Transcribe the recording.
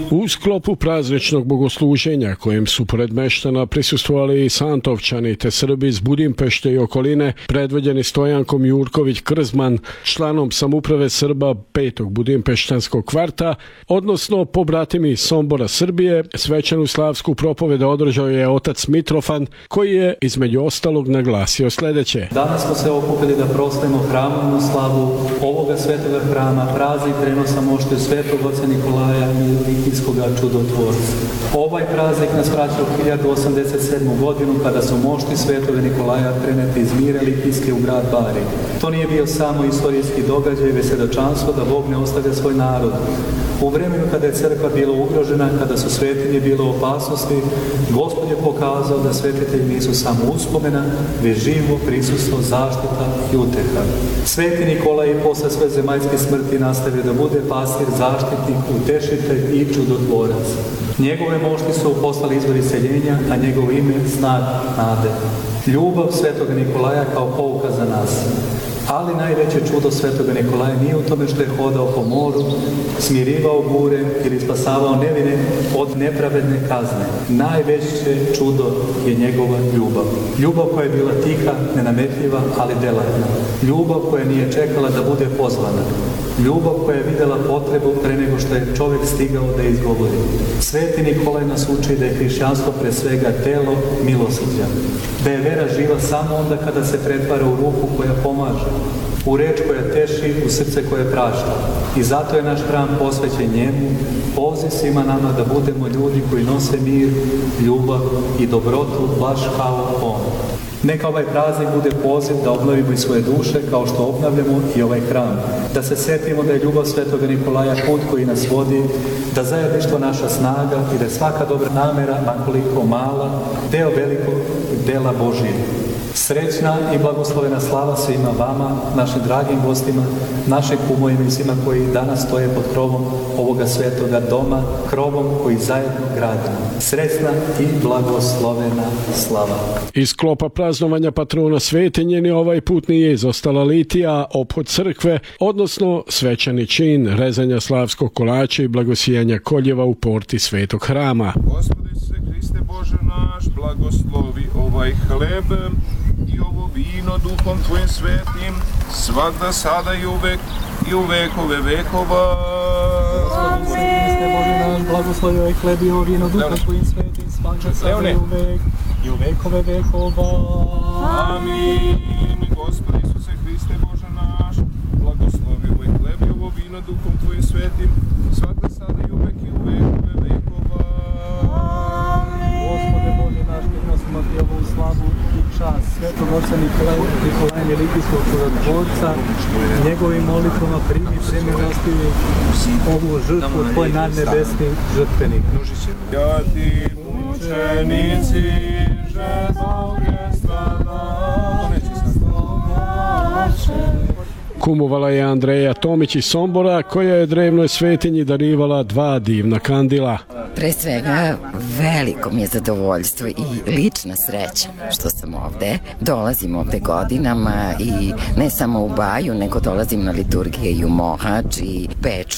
U sklopu prazničnog bogosluženja kojem su pored meštana prisustvovali i Santovčani te Srbi iz Budimpešte i okoline, predvođeni Stojankom Jurković-Krzman, članom samuprave Srba 5. Budimpeštanskog kvarta, odnosno pobratimi iz Sombora, Srbije, svečanu slavsku propoved održao je otac Mitrofan, koji je između ostalog naglasio sljedeće. Danas smo se okupili da proslavimo hramovnu slavu ovoga svetoga hrama, praznik prenosa mošte svetog oca Nikolaja i Litijskog čudotvorca. Ovaj praznik nas vraća u 1087. godinu kada su mošti svetoga Nikolaja preneti iz Mire Litijske u grad Bari. To nije bio samo istorijski događaj, već svjedočanstvo da Bog ne ostavlja svoj narod. U vremenu kada je crkva bila ugrožena, kada su svetinje bile u opasnosti, Gospod je pokazao da svetitelji nisu samo uspomena, već živo prisustvo, zaštita i uteha. Sveti Nikolaj i posle sve zemaljske smrti nastavio da bude pastir, zaštitnik, utešitelj i čudotvorac. Njegove mošti su poslali izvor iseljenja, a njegovo ime znak nade. Ljubav svetoga Nikolaja kao pouka za nas. Ali najveće čudo svetoga Nikolaja nije u tome što je hodao po moru, smirivao bure ili spasavao nevine od nepravedne kazne. Najveće čudo je njegova ljubav. Ljubav koja je bila tiha, nenametljiva, ali delatna. Ljubav koja nije čekala da bude pozvana. Ljubav koja je vidjela potrebu pre nego što je čovjek stigao da izgovori. Sveti Nikolaj nas uči da je hrišćanstvo pre svega telo milosrđa. Da je vera živa samo onda kada se pretvara u ruku koja pomaže, u reč koja teši, u srce koje prašta. I zato je naš hram posvećen njemu, poziv svima nama da budemo ljudi koji nose mir, ljubav i dobrotu baš kao on. Neka ovaj praznik bude poziv da obnovimo i svoje duše kao što obnavljamo i ovaj hram. Da se setimo da je ljubav svetoga Nikolaja put koji nas vodi, da zajedništvo naša snaga i da je svaka dobra namera, makoliko mala, deo velikog dela Božije. Srećna i blagoslovena slava svima vama, našim dragim gostima, našim kumovima i svima koji danas stoje pod krovom ovoga svetoga doma, krovom koji zajedno gradimo. Srećna i blagoslovena slava. Iz sklopa praznovanja patrona svetinjeni ovaj put nije izostala litija, ophod crkve, odnosno svečani čin rezanja slavskog kolača i blagosijanja koljeva u porti svetog hrama. Gospode se Hriste Bože naš, blagoslovi ovaj hleb i ovo vino Duhom Tvojim svetim, svakda sada i uvek i u vekove vekova. Gospode se Hriste Bože naš, blagoslovi ovaj hleb i ovo vino Duhom Tvojim svetim, svakda sada i uvek i u vekove vekova. Amin. Gospode Isuse Hriste Bože naš, blagoslovi ovaj hleb i ovo vino Duhom Tvojim svetim, svakda sada i uvek i u vekove vekova. Gospode Bože naš, prinosimo Ti ovu slavu i čast svetog oca Nikolaja Litijskog čudotvorca, njegovim molitvama primi milostivi ovu žrtvu Tvoj nadnebesni žrtvenik. Ja Ti mučenici žezovjestva naše. Kumovala je Andreja Tomić iz Sombora, koja je drevnoj svetinji darivala 2 divna kandila. Pre svega, veliko mi je zadovoljstvo i lična sreća što sam ovde. Dolazim ovde godinama i ne samo u Baju, nego dolazim na liturgije i u Mohač i Peču.